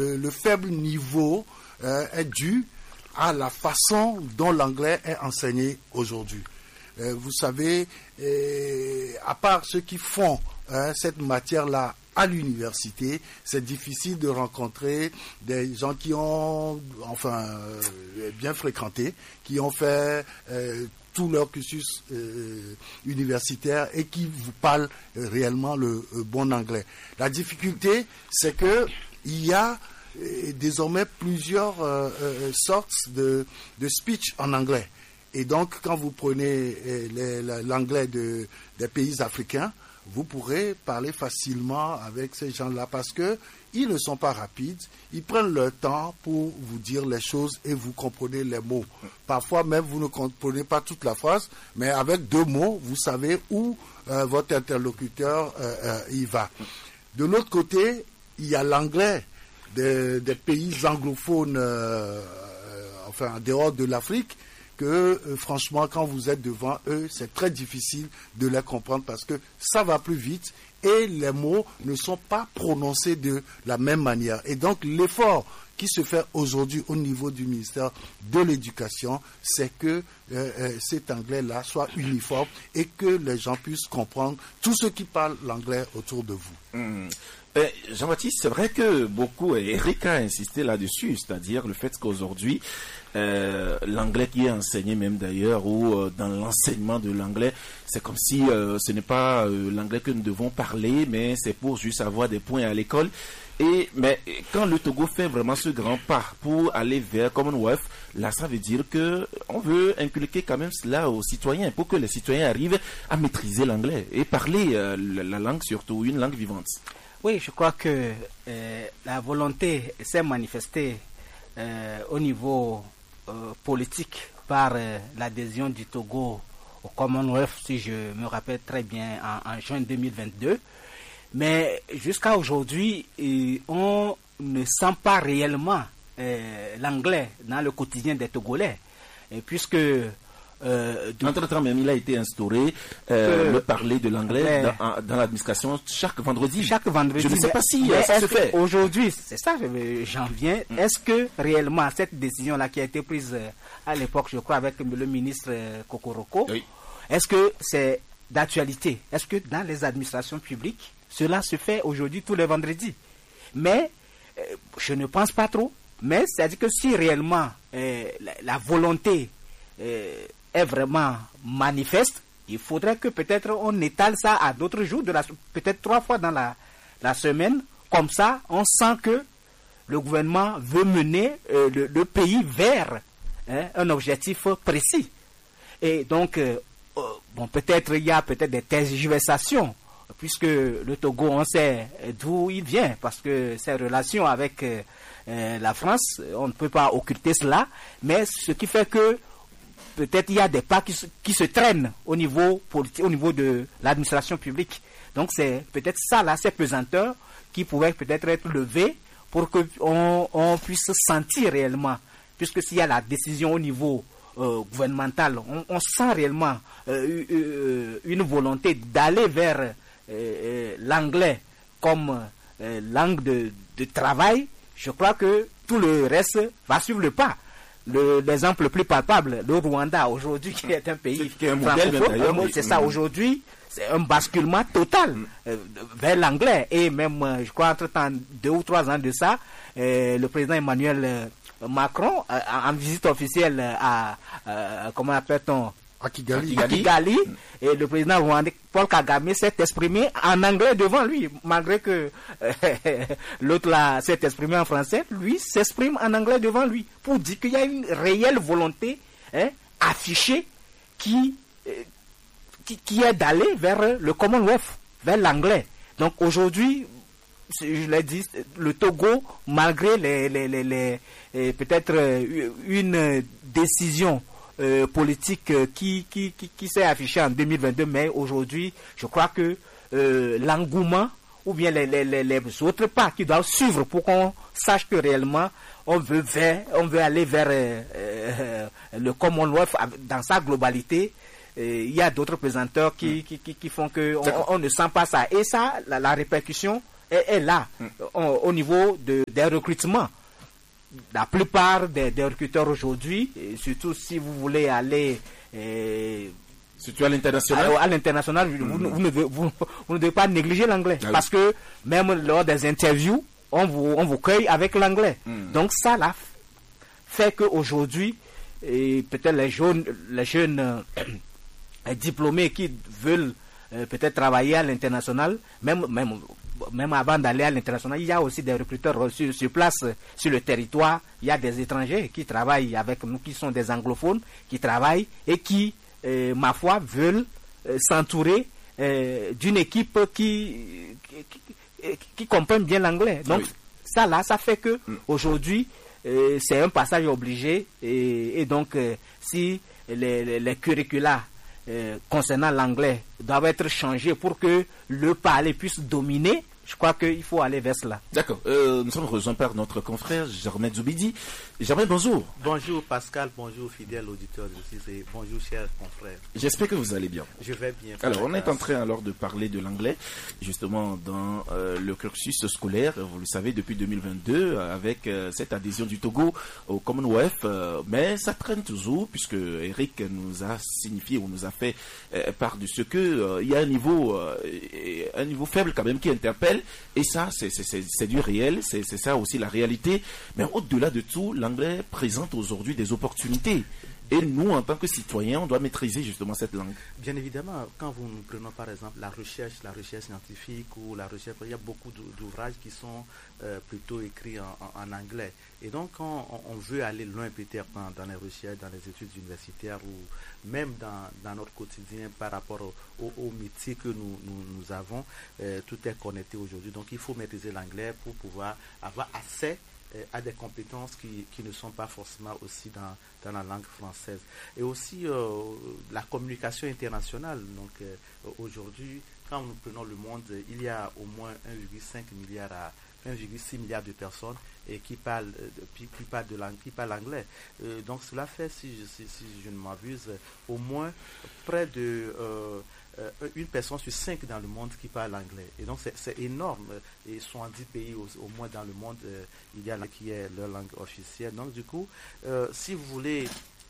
Le faible niveau est dû à la façon dont l'anglais est enseigné aujourd'hui. Vous savez, à part ceux qui font cette matière-là à l'université, c'est difficile de rencontrer des gens qui ont, bien fréquenté, qui ont fait tout leur cursus universitaire et qui vous parlent réellement le bon anglais. La difficulté, c'est que il y a désormais plusieurs sortes de speech en anglais. Et donc, quand vous prenez l'anglais des pays africains, vous pourrez parler facilement avec ces gens-là parce que ils ne sont pas rapides, ils prennent leur temps pour vous dire les choses et vous comprenez les mots. Parfois même, vous ne comprenez pas toute la phrase, mais avec 2 mots, vous savez où votre interlocuteur y va. De l'autre côté, il y a l'anglais des pays anglophones, en dehors de l'Afrique, que franchement, quand vous êtes devant eux, c'est très difficile de les comprendre parce que ça va plus vite et les mots ne sont pas prononcés de la même manière. Et donc, l'effort qui se fait aujourd'hui au niveau du ministère de l'Éducation, c'est que cet anglais-là soit uniforme et que les gens puissent comprendre tous ceux qui parlent l'anglais autour de vous. Jean-Baptiste, c'est vrai que beaucoup, et Eric a insisté là-dessus, c'est-à-dire le fait qu'aujourd'hui, l'anglais qui est enseigné même d'ailleurs, ou dans l'enseignement de l'anglais, c'est comme si ce n'est pas l'anglais que nous devons parler, mais c'est pour juste avoir des points à l'école. Mais quand le Togo fait vraiment ce grand pas pour aller vers Commonwealth, là ça veut dire que on veut inculquer quand même cela aux citoyens, pour que les citoyens arrivent à maîtriser l'anglais et parler la langue, surtout une langue vivante. Oui, je crois que la volonté s'est manifestée au niveau politique par l'adhésion du Togo au Commonwealth, si je me rappelle très bien, en juin 2022. Mais jusqu'à aujourd'hui, on ne sent pas réellement l'anglais dans le quotidien des Togolais, puisque entre-temps même, il a été instauré le parler de l'anglais dans l'administration chaque vendredi. Chaque vendredi. Je ne sais pas si ça se fait. Aujourd'hui, c'est ça, j'en viens. Est-ce que réellement cette décision-là qui a été prise à l'époque, je crois, avec le ministre Kokoroko, oui. Est-ce que c'est d'actualité? Est-ce que dans les administrations publiques, cela se fait aujourd'hui tous les vendredis? Mais je ne pense pas trop. Mais c'est-à-dire que si réellement la volonté est vraiment manifeste, il faudrait que peut-être on étale ça à d'autres jours, peut-être 3 fois dans la semaine. Comme ça, on sent que le gouvernement veut mener le pays vers un objectif précis. Et donc, peut-être il y a peut-être des tergiversations, puisque le Togo, on sait d'où il vient, parce que ses relations avec la France, on ne peut pas occulter cela, mais ce qui fait que peut-être il y a des pas qui se traînent au niveau politique, au niveau de l'administration publique. Donc c'est peut-être ça là, ces pesanteurs qui pourraient peut-être être levés pour qu'on puisse sentir réellement, puisque s'il y a la décision au niveau gouvernemental, on sent réellement une volonté d'aller vers l'anglais comme langue de travail. Je crois que tout le reste va suivre le pas. L'exemple le plus palpable, le Rwanda aujourd'hui, qui est un pays francophone, c'est ça aujourd'hui, c'est un basculement total vers l'anglais. Et même, je crois, entre-temps, 2 ou 3 ans de ça, le président Emmanuel Macron, en visite officielle à comment appelle-t-on, à Kigali. Et le président rwandais Paul Kagame s'est exprimé en anglais devant lui, malgré que l'autre là s'est exprimé en français, lui s'exprime en anglais devant lui, pour dire qu'il y a une réelle volonté affichée qui est d'aller vers le Commonwealth, vers l'anglais. Donc aujourd'hui, je l'ai dit, le Togo, malgré peut-être une décision politique qui s'est affichée en 2022, mais aujourd'hui, je crois que l'engouement ou bien les autres pas qui doivent suivre pour qu'on sache que réellement on veut aller vers le Commonwealth dans sa globalité. Il y a d'autres présenteurs qui font que on ne sent pas ça. Et ça, la répercussion est là au niveau des recrutements. La plupart des recruteurs aujourd'hui, surtout si vous voulez aller surtout à l'international, à l'international, vous ne devez pas négliger l'anglais. Ah oui. Parce que même lors des interviews, on vous cueille avec l'anglais. Donc ça là fait qu'aujourd'hui, peut-être les jeunes diplômés qui veulent peut-être travailler à l'international, même avant d'aller à l'international, il y a aussi des recruteurs sur place, sur le territoire. Il y a des étrangers qui travaillent avec nous, qui sont des anglophones, qui travaillent et qui, ma foi, veulent s'entourer d'une équipe qui comprend bien l'anglais. Donc, ça là, ça fait que aujourd'hui, c'est un passage obligé. Et donc, si les curricula concernant l'anglais doivent être changés pour que le parler puisse dominer, je crois qu'il faut aller vers cela. D'accord. Nous sommes rejoints par notre confrère Germain Zoubidi. Germain, bonjour. Bonjour Pascal, bonjour fidèle auditeur de CICE, bonjour chers confrères. J'espère que vous allez bien. Je vais bien. Alors, on est en train alors de parler de l'anglais, justement dans le cursus scolaire, vous le savez, depuis 2022, avec cette adhésion du Togo au Commonwealth, mais ça traîne toujours, puisque Eric nous a signifié ou nous a fait part de ce que il y a un niveau faible quand même qui interpelle, et ça, c'est du réel, c'est ça aussi la réalité, mais au-delà de tout, l'anglais présente aujourd'hui des opportunités. Et nous, en tant que citoyens, on doit maîtriser justement cette langue. Bien évidemment, quand nous prenons par exemple la recherche scientifique ou la recherche, il y a beaucoup d'ouvrages qui sont plutôt écrits en anglais. Et donc, quand on veut aller loin peut-être dans les recherches, dans les études universitaires ou même dans notre quotidien par rapport au métier que nous avons, tout est connecté aujourd'hui. Donc, il faut maîtriser l'anglais pour pouvoir avoir accès à des compétences qui ne sont pas forcément aussi dans la langue française. Et aussi la communication internationale. Donc aujourd'hui, quand nous prenons le monde, il y a au moins 1,5 milliard à 1,6 milliard de personnes qui parlent l'anglais. Donc cela fait, si je ne m'abuse, au moins près de une personne sur 5 dans le monde qui parle anglais. Et donc c'est énorme. Et 70 pays au moins dans le monde, il y a qui est leur langue officielle. Donc du coup, si vous voulez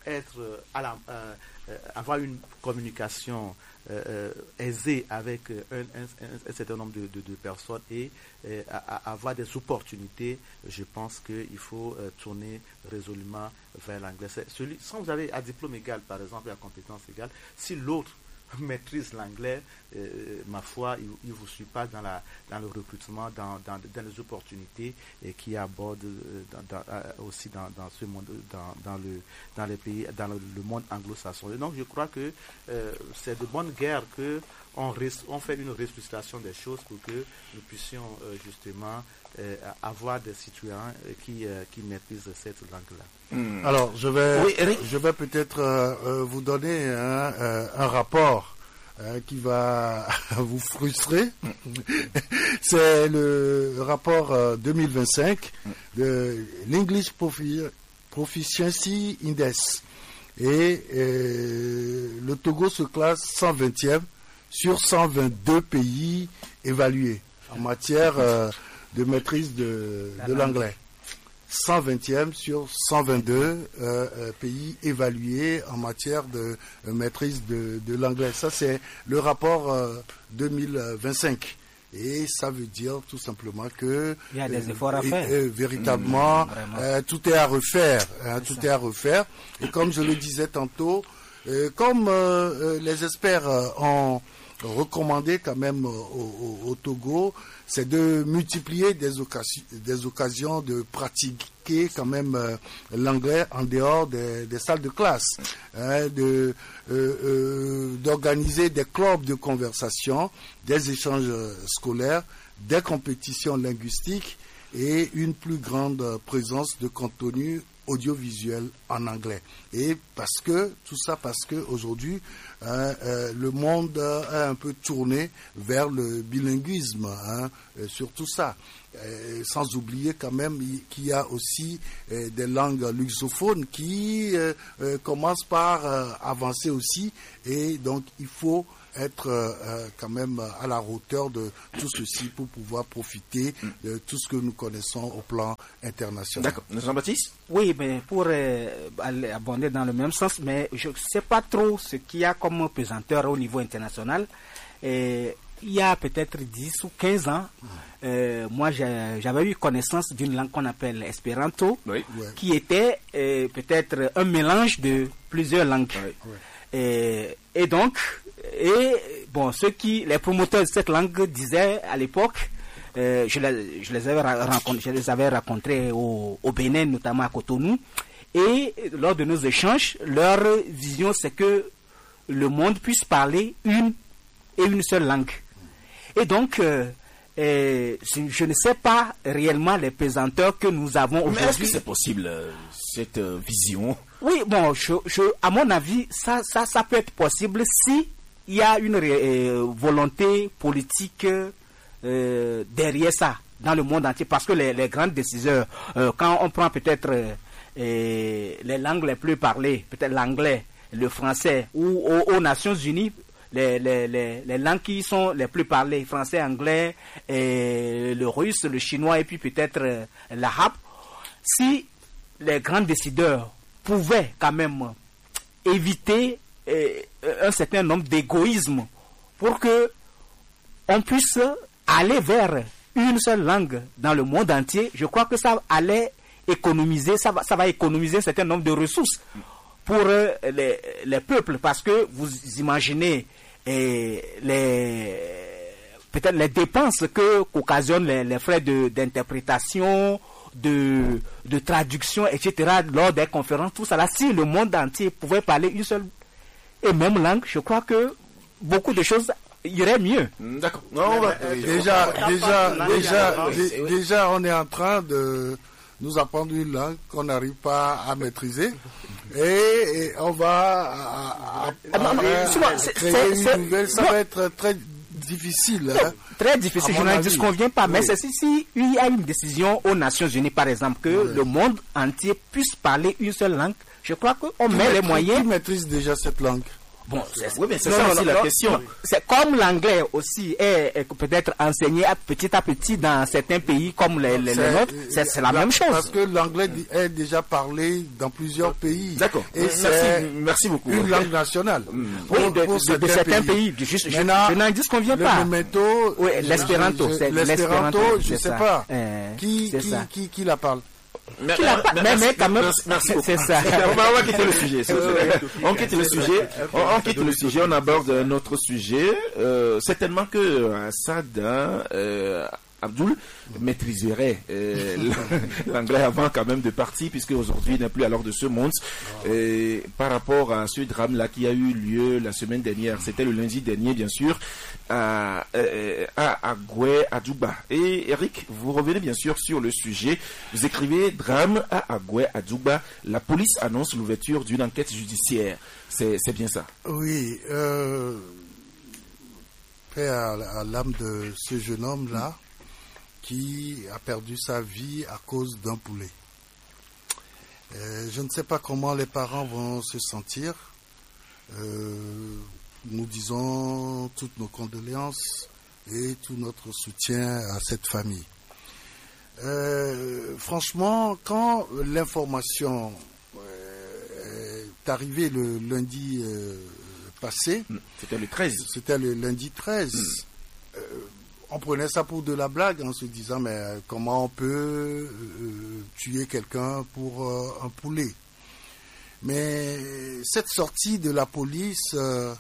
avoir une communication aisée avec un certain nombre de personnes et avoir des opportunités, je pense qu'il faut tourner résolument vers l'anglais. Quand vous avez à diplôme égal, par exemple, à compétence égale, si l'autre maîtrise l'anglais, ma foi, il ne vous suit pas dans le recrutement, dans les opportunités qui abordent aussi dans ce monde, dans les pays, dans le monde anglo-saxon. Et donc je crois que c'est de bonne guerre que on fait une restructuration des choses pour que nous puissions justement avoir des citoyens qui maîtrisent cette langue-là. Alors, je vais peut-être vous donner un rapport qui va vous frustrer. C'est le rapport 2025 de l'English Proficiency Index. Et le Togo se classe 120e sur 122 pays évalués en matière de maîtrise de l'anglais. 120e sur 122 pays évalués en matière de maîtrise de l'anglais. Ça, c'est le rapport 2025. Et ça veut dire tout simplement que il y a des efforts à faire. Véritablement, tout est à refaire. Tout est à refaire. Et comme je le disais tantôt, comme les experts ont recommandé quand même au Togo, c'est de multiplier des occasions de pratiquer quand même l'anglais en dehors des salles de classe, d'organiser des clubs de conversation, des échanges scolaires, des compétitions linguistiques et une plus grande présence de contenu audiovisuel en anglais. Et parce que aujourd'hui le monde a un peu tourné vers le bilinguisme, sur tout ça. Sans oublier quand même qu'il y a aussi des langues luxophones qui commencent par avancer aussi, et donc il faut être quand même à la hauteur de tout ceci pour pouvoir profiter de tout ce que nous connaissons au plan international. D'accord. Jean-Baptiste? Oui, mais pour abonder dans le même sens, mais je ne sais pas trop ce qu'il y a comme pesanteur au niveau international. Il y a peut-être 10 ou 15 ans, moi j'avais eu connaissance d'une langue qu'on appelle Espéranto, Oui. qui était peut-être un mélange de plusieurs langues. Oui. Et donc, les promoteurs de cette langue disaient à l'époque, je les avais rencontrés au Bénin, notamment à Cotonou, et lors de nos échanges, leur vision c'est que le monde puisse parler une seule langue. Et donc, je ne sais pas réellement les pesanteurs que nous avons aujourd'hui. Mais est-ce que c'est possible, cette vision? Oui, bon, à mon avis, ça peut être possible si il y a une volonté politique derrière ça, dans le monde entier. Parce que les grands décideurs, quand on prend peut-être les langues les plus parlées, peut-être l'anglais, le français, ou aux Nations Unies, les langues qui sont les plus parlées, français, anglais, le russe, le chinois et puis peut-être l'arabe, si les grands décideurs pouvaient quand même éviter un certain nombre d'égoïsmes pour que on puisse aller vers une seule langue dans le monde entier, je crois que ça allait économiser, ça va économiser un certain nombre de ressources pour les peuples, parce que vous imaginez peut-être les dépenses qu'occasionnent les frais d'interprétation, de traduction, etc. lors des conférences, tout ça là, si le monde entier pouvait parler une seule et même langue, je crois que beaucoup de choses iraient mieux. D'accord. Non, déjà, on est en train de nous apprendre une langue qu'on n'arrive pas à maîtriser et on va créer une nouvelle. Ça va être très difficile. Hein, très difficile, je n'en disconviens pas. Oui. Mais c'est si il y a une décision aux Nations Unies, par exemple, que le monde entier puisse parler une seule langue, je crois qu'on met les moyens. Qui maîtrise déjà cette langue? Bon, oui, mais c'est ça aussi la question. C'est comme l'anglais aussi est peut-être enseigné petit à petit dans certains pays comme les nôtres, c'est la même chose. Parce que l'anglais est déjà parlé dans plusieurs pays. D'accord. Et merci beaucoup. Une langue nationale. Oui, de certains pays. Je n'en disconviens pas. L'espéranto, je ne sais pas. Qui la parle? Mais quand même, merci beaucoup. C'est ça. On va quitter le sujet. On quitte le sujet. On aborde un autre sujet. Certainement que Assad Abdoul maîtriserait l'anglais avant quand même de partir, puisque aujourd'hui il n'est plus à l'heure de ce monde. Par rapport à ce drame-là qui a eu lieu la semaine dernière, c'était le lundi dernier bien sûr, à Agoué, à Djouba. Et Eric, vous revenez bien sûr sur le sujet. Vous écrivez drame à Agoué, à Djouba. La police annonce l'ouverture d'une enquête judiciaire. C'est bien ça? Oui. Paix à l'âme de ce jeune homme-là, qui a perdu sa vie à cause d'un poulet. Je ne sais pas comment les parents vont se sentir. Nous disons toutes nos condoléances et tout notre soutien à cette famille. Franchement, quand l'information est arrivée le lundi passé, c'était le 13. C'était le lundi 13. On prenait ça pour de la blague en se disant mais comment on peut tuer quelqu'un pour un poulet. Mais cette sortie de la police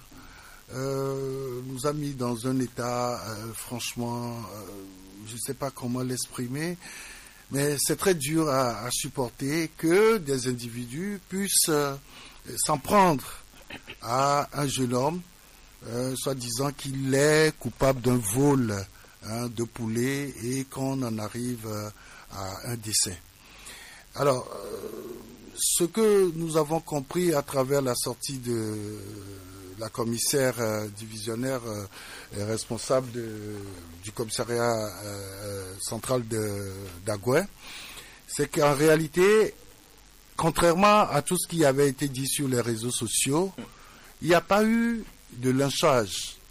nous a mis dans un état franchement, je ne sais pas comment l'exprimer, mais c'est très dur à supporter que des individus puissent s'en prendre à un jeune homme, soit disant qu'il est coupable d'un vol de poulet et qu'on en arrive à un décès. Alors, ce que nous avons compris à travers la sortie de la commissaire divisionnaire responsable du commissariat central d'Agoué, c'est qu'en réalité, contrairement à tout ce qui avait été dit sur les réseaux sociaux, il n'y a pas eu de lynchage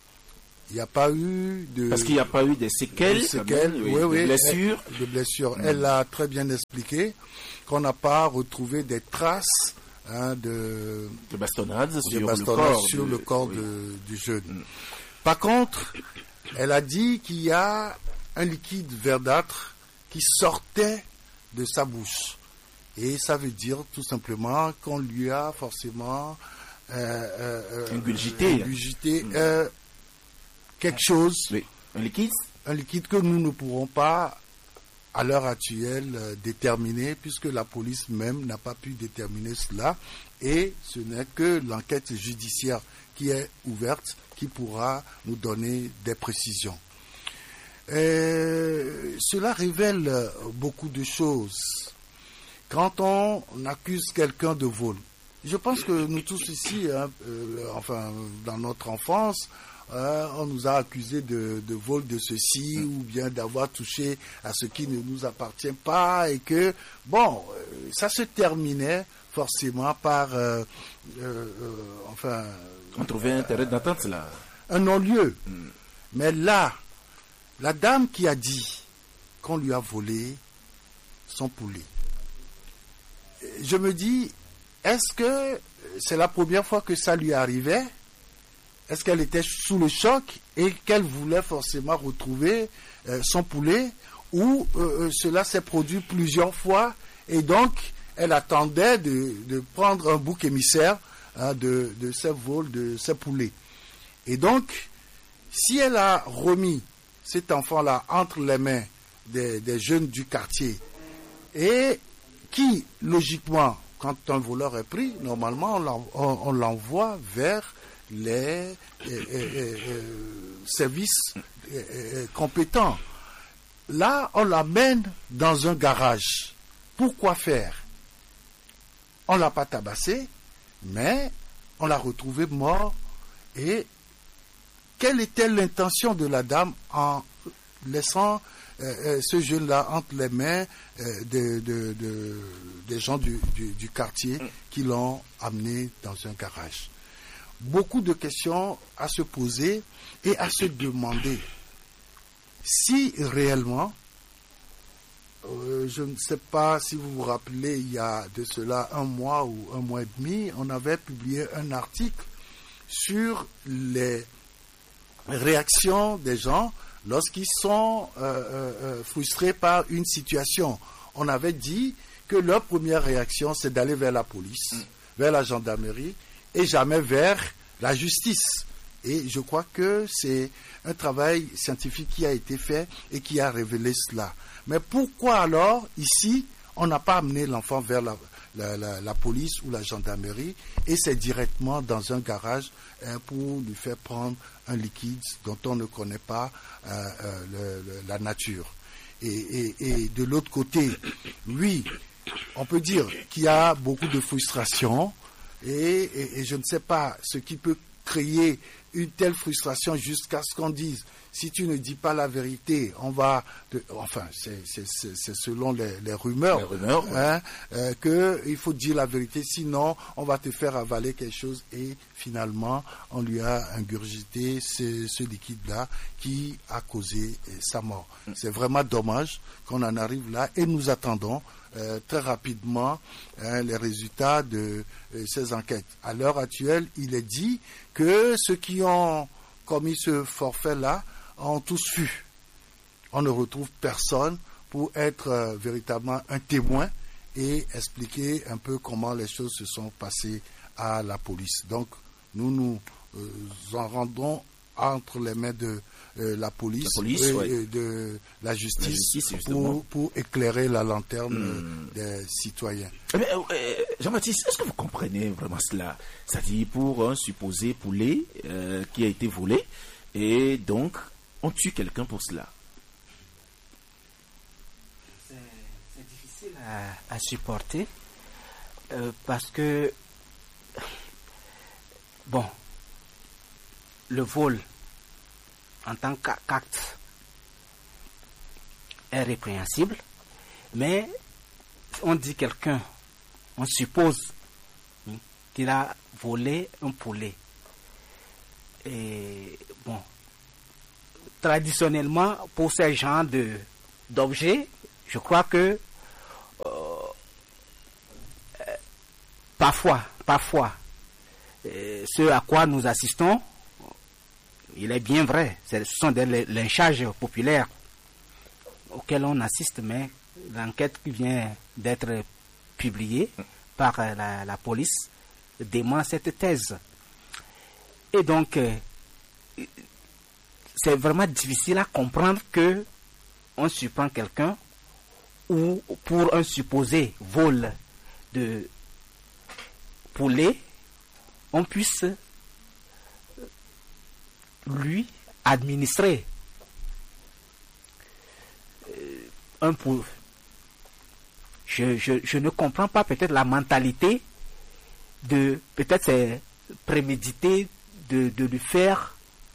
Il n'y a pas eu de... Parce qu'il n'y a pas eu des séquelles, de blessures. De blessures. Elle a très bien expliqué qu'on n'a pas retrouvé des traces de bastonnades sur le corps du jeune. Par contre, elle a dit qu'il y a un liquide verdâtre qui sortait de sa bouche. Et ça veut dire tout simplement qu'on lui a forcément ingurgité quelque chose, un liquide que nous ne pourrons pas à l'heure actuelle déterminer, puisque la police même n'a pas pu déterminer cela, et ce n'est que l'enquête judiciaire qui est ouverte qui pourra nous donner des précisions. Cela révèle beaucoup de choses. Quand on accuse quelqu'un de vol, je pense que nous tous ici, dans notre enfance, on nous a accusés de vol de ceci ou bien d'avoir touché à ce qui ne nous appartient pas, et que, ça se terminait forcément par, on trouvait un terrain d'entente là. Un non-lieu. Mais là, la dame qui a dit qu'on lui a volé son poulet, je me dis, est-ce que c'est la première fois que ça lui arrivait? Est-ce qu'elle était sous le choc et qu'elle voulait forcément retrouver son poulet, ou cela s'est produit plusieurs fois et donc elle attendait de prendre un bouc émissaire de ces vols, de ces poulets. Et donc, si elle a remis cet enfant-là entre les mains des jeunes du quartier, et qui, logiquement, quand un voleur est pris, normalement, on l'envoie vers les services compétents. Là, on l'amène dans un garage. Pourquoi faire? On ne l'a pas tabassé, mais on l'a retrouvé mort. Et quelle était l'intention de la dame en laissant ce jeune-là entre les mains des gens du quartier qui l'ont amené dans un garage? Beaucoup de questions à se poser et à se demander si réellement, je ne sais pas si vous vous rappelez, il y a de cela 1 mois ou 1 mois et demi, on avait publié un article sur les réactions des gens lorsqu'ils sont frustrés par une situation. On avait dit que leur première réaction, c'est d'aller vers la police, vers la gendarmerie, et jamais vers la justice. Et je crois que c'est un travail scientifique qui a été fait et qui a révélé cela. Mais pourquoi alors, ici, on n'a pas amené l'enfant vers la police ou la gendarmerie, et c'est directement dans un garage pour lui faire prendre un liquide dont on ne connaît pas la nature. Et de l'autre côté, oui, on peut dire qu'il y a beaucoup de frustration, et je ne sais pas ce qui peut créer une telle frustration jusqu'à ce qu'on dise, si tu ne dis pas la vérité, on va... c'est selon les rumeurs, qu'il faut dire la vérité, sinon on va te faire avaler quelque chose, et finalement on lui a ingurgité ce liquide-là qui a causé sa mort. C'est vraiment dommage qu'on en arrive là, et nous attendons très rapidement les résultats de ces enquêtes. À l'heure actuelle, il est dit que ceux qui ont commis ce forfait-là ont tous fui. On ne retrouve personne pour être véritablement un témoin et expliquer un peu comment les choses se sont passées à la police. Donc, nous en rendons entre les mains de la police et de la justice pour éclairer la lanterne des citoyens. Jean-Baptiste, est-ce que vous comprenez vraiment cela? C'est-à-dire, pour un supposé poulet qui a été volé, et donc on tue quelqu'un pour cela. C'est difficile à supporter parce que, le vol en tant qu'acte est répréhensible, mais on dit quelqu'un, on suppose qu'il a volé un poulet. Et traditionnellement, pour ces genres d'objets, je crois que parfois, ce à quoi nous assistons, il est bien vrai, ce sont des lynchages populaires auxquels on assiste, mais l'enquête qui vient d'être publiée par la police dément cette thèse. Et donc, c'est vraiment difficile à comprendre que on surprend quelqu'un ou pour un supposé vol de poulet, on puisse lui administrer un poulet. Je ne comprends pas peut-être la mentalité de, peut-être c'est prémédité de lui faire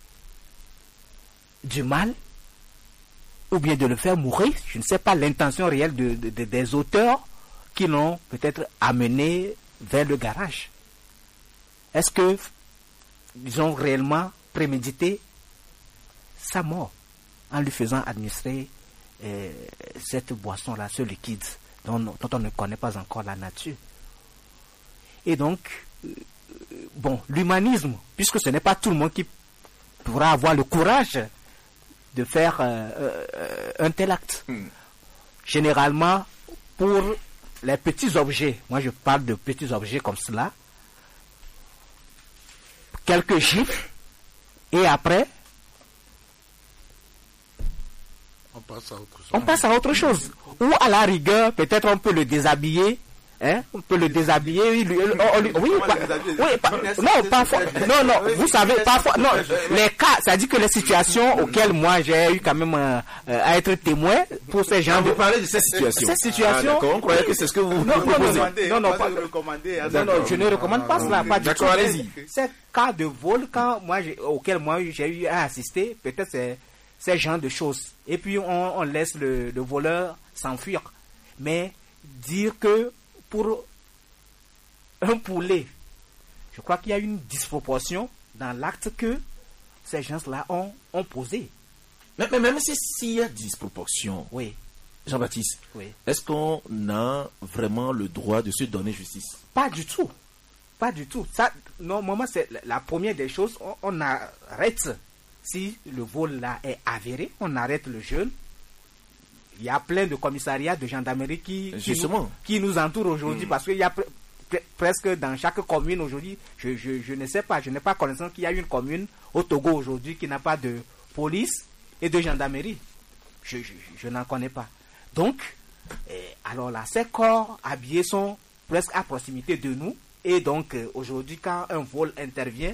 du mal ou bien de le faire mourir. Je ne sais pas l'intention réelle des auteurs qui l'ont peut-être amené vers le garage. Est-ce que ils ont réellement prémédité sa mort en lui faisant administrer cette boisson-là, ce liquide dont on ne connaît pas encore la nature? Et donc, bon, l'humanisme, puisque ce n'est pas tout le monde qui pourra avoir le courage de faire un tel acte. Généralement, pour les petits objets, moi je parle de petits objets comme cela, quelques gifles, et après, on passe à autre chose. Ou à la rigueur, peut-être on peut le déshabiller. On peut le déshabiller. Parfois. Non, vous savez, parfois. Non, les cas, c'est-à-dire que les situations auxquelles moi j'ai eu quand même à être témoin pour ces gens. Vous parlez de ces situations. Ces situations. On croyait que c'est ce que vous proposez. Non, je ne recommande pas cela. Pas du tout. D'accord, allez-y. Ces cas de vol, auxquels moi j'ai eu à assister, peut-être c'est ces genres de choses. Et puis on laisse le voleur s'enfuir. Mais dire que pour un poulet, je crois qu'il y a une disproportion dans l'acte que ces gens-là ont posé. Mais même s'il y a disproportion, oui. Jean-Baptiste, oui. Est-ce qu'on a vraiment le droit de se donner justice? Pas du tout. Pas du tout. Ça, normalement, c'est la première des choses. On arrête, si le vol là est avéré, on arrête le jeune. Il y a plein de commissariats de gendarmerie qui nous entourent aujourd'hui, parce qu'il y a presque dans chaque commune aujourd'hui, je ne sais pas, je n'ai pas connaissance qu'il y a une commune au Togo aujourd'hui qui n'a pas de police et de gendarmerie. Je n'en connais pas. Donc, alors là, ces corps habillés sont presque à proximité de nous, et donc aujourd'hui, quand un vol intervient,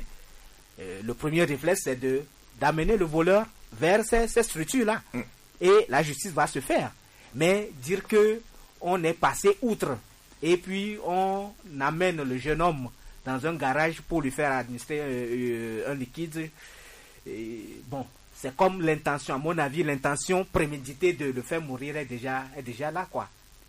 le premier réflexe c'est d'amener le voleur vers ces structures-là. Et la justice va se faire. Mais dire que on est passé outre et puis on amène le jeune homme dans un garage pour lui faire administrer un liquide, bon, c'est comme l'intention, à mon avis, l'intention préméditée de le faire mourir est déjà là, quoi.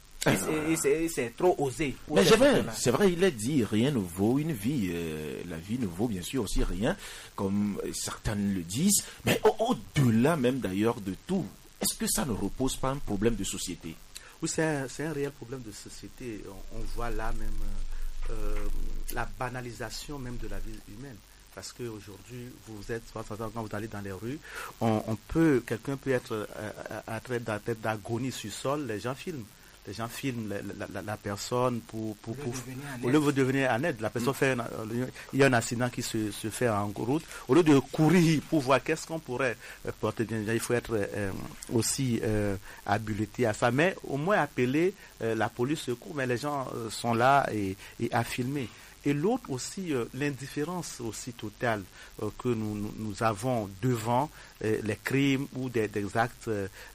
Et c'est trop osé. Mais c'est vrai, il est dit, rien ne vaut une vie. La vie ne vaut bien sûr aussi rien, comme certains le disent. Mais au-delà même d'ailleurs de tout, est-ce que ça ne repose pas un problème de société? Oui, c'est un réel problème de société. On voit là même la banalisation même de la vie humaine. Parce qu'aujourd'hui, quand vous allez dans les rues, quelqu'un peut être en train d'agonie sur le sol, les gens filment. Les gens filment la personne pour devenir en aide. La personne il y a un accident qui se fait en route. Au lieu de courir pour voir qu'est-ce qu'on pourrait porter, il faut être aussi habilité à ça. Mais au moins appeler la police secours. Mais les gens sont là et à filmer. Et l'autre aussi, l'indifférence aussi totale que nous avons devant les crimes ou des actes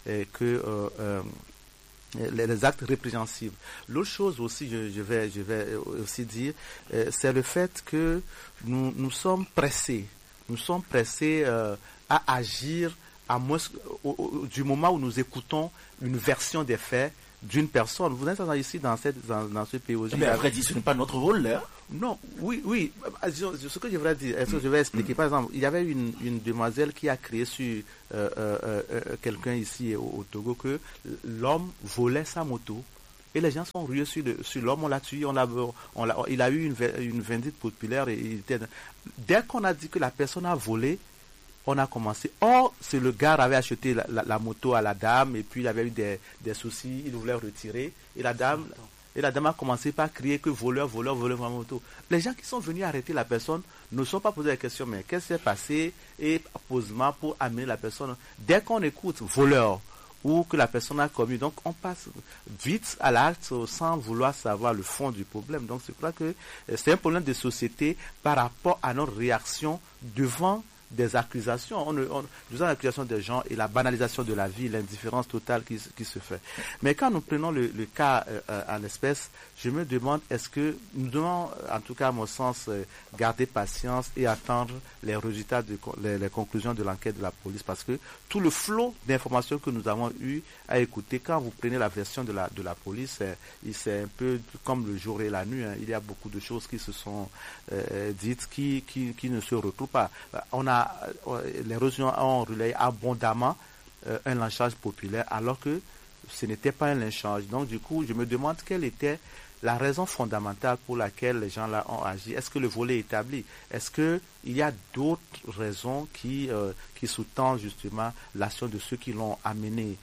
les actes répréhensibles. L'autre chose aussi, je vais aussi dire, c'est le fait que nous sommes pressés. Nous sommes pressés à agir du moment où nous écoutons une version des faits d'une personne. Vous êtes ici dans ce POJ. Mais à vrai dire, ce n'est pas notre rôle là. Non, oui. Ce que je voudrais dire, est-ce que je vais expliquer. Par exemple, il y avait une demoiselle qui a crié sur quelqu'un ici au Togo que l'homme volait sa moto. Et les gens sont rués sur l'homme, on l'a tué, il a eu une vindicte populaire. Dès qu'on a dit que la personne a volé, on a commencé. Or, c'est le gars qui avait acheté la moto à la dame, et puis il avait eu des soucis, il voulait retirer. Et la dame a commencé par crier que voleur ma moto. Les gens qui sont venus arrêter la personne ne sont pas posés la question, mais qu'est-ce qui s'est passé? Et posement pour amener la personne. Dès qu'on écoute voleur, ou que la personne a commis. Donc, on passe vite à l'acte sans vouloir savoir le fond du problème. Donc, c'est pour ça que c'est un problème de société par rapport à notre réaction devant des accusations, devant l'accusation des gens et la banalisation de la vie, l'indifférence totale qui se fait. Mais quand nous prenons le cas en espèce, je me demande, est-ce que nous devons, en tout cas à mon sens, garder patience et attendre les résultats, les conclusions de l'enquête de la police, parce que tout le flot d'informations que nous avons eu à écouter, quand vous prenez la version de la police, c'est un peu comme le jour et la nuit. Il y a beaucoup de choses qui se sont dites qui ne se retrouvent pas. Les régions ont relayé abondamment un lynchage populaire, alors que ce n'était pas un lynchage. Donc, du coup, je me demande quelle était la raison fondamentale pour laquelle les gens là ont agi. Est-ce que le volet est établi? Est-ce qu'il y a d'autres raisons qui sous-tendent justement l'action de ceux qui l'ont amené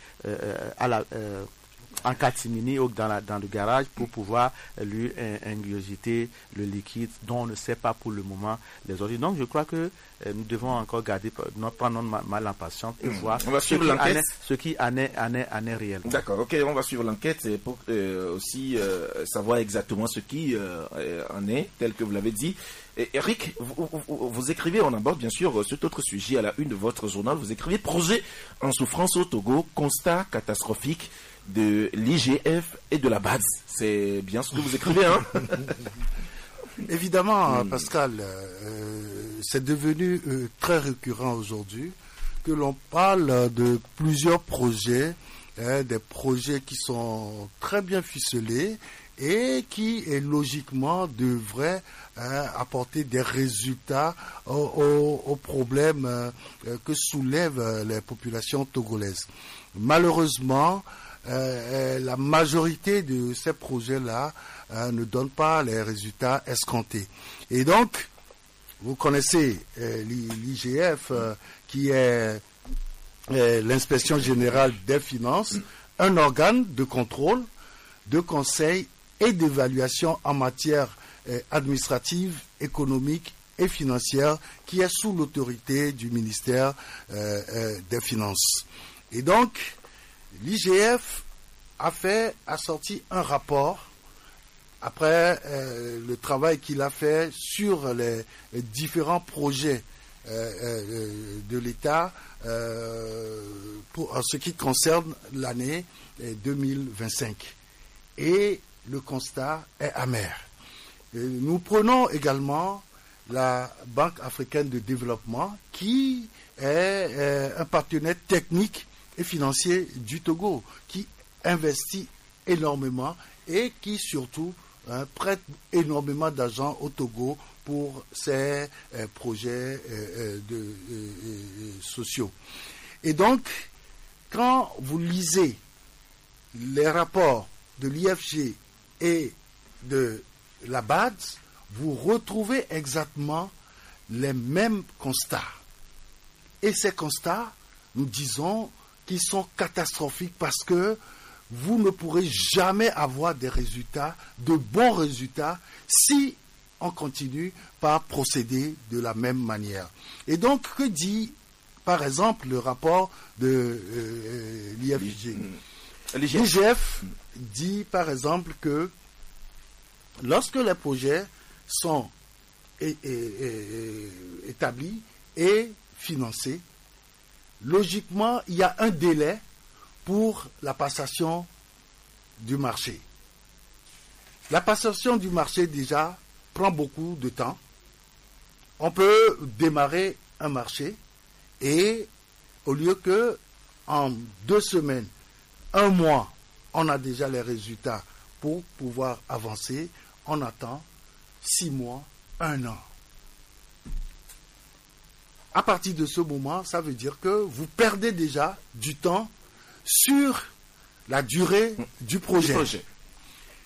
en catimini ou dans le garage pour pouvoir lui ingurgiter le liquide dont on ne sait pas pour le moment les origines. Donc je crois que nous devons encore garder prendre notre mal en patience et voir ce qui en est réel. D'accord, ok, on va suivre l'enquête pour aussi savoir exactement ce qui en est, tel que vous l'avez dit. Et Eric, vous écrivez, on aborde bien sûr cet autre sujet à la une de votre journal, vous écrivez « Projet en souffrance au Togo, constat catastrophique de l'IGF et de la BADS ». C'est bien ce que vous écrivez, hein? Évidemment, Pascal, c'est devenu très récurrent aujourd'hui que l'on parle de plusieurs projets, des projets qui sont très bien ficelés et qui, logiquement, devraient apporter des résultats aux problèmes que soulèvent les populations togolaises. Malheureusement, la majorité de ces projets-là ne donnent pas les résultats escomptés. Et donc, vous connaissez l'IGF, qui est l'inspection générale des finances, un organe de contrôle, de conseil et d'évaluation en matière administrative, économique et financière, qui est sous l'autorité du ministère des Finances. Et donc, l'IGF a sorti un rapport après le travail qu'il a fait sur les différents projets de l'État en ce qui concerne l'année 2025. Et le constat est amer. Nous prenons également la Banque africaine de développement, qui est un partenaire technique et financier du Togo, qui investit énormément et qui surtout prête énormément d'argent au Togo pour ses projets sociaux. Et donc, quand vous lisez les rapports de l'IFG et de la BADS, vous retrouvez exactement les mêmes constats. Et ces constats, nous disons qu'ils sont catastrophiques, parce que vous ne pourrez jamais avoir des résultats, de bons résultats, si on continue par procéder de la même manière. Et donc, que dit, par exemple, le rapport de l'IFG? L'IGF dit, par exemple, que lorsque les projets sont établis et financés, logiquement, il y a un délai pour la passation du marché. La passation du marché, déjà, prend beaucoup de temps. On peut démarrer un marché et, au lieu que en 2 semaines, 1 mois, on a déjà les résultats pour pouvoir avancer. On attend 6 mois, 1 an. À partir de ce moment, ça veut dire que vous perdez déjà du temps sur la durée du projet.